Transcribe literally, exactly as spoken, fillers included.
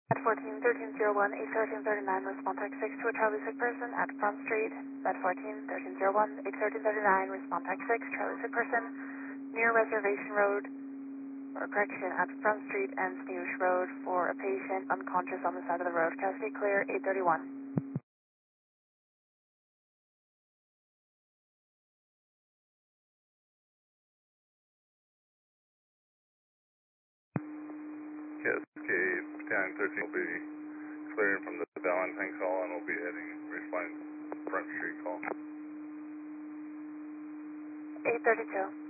At fourteen thirteen zero one, eight thirteen thirty-nine, respond text six to a Charlie sick person at Front Street. At fourteen thirteen zero one, eight thirteen thirty-nine, respond text six, Charlie sick person near Reservation Road, or correction, at Front Street and Snoosh Road for a patient unconscious on the side of the road. Custody clear, eight thirty-one. Cascade ten thirteen will be clearing from the Valentine call and will be heading respond Front Street call. eight thirty-two.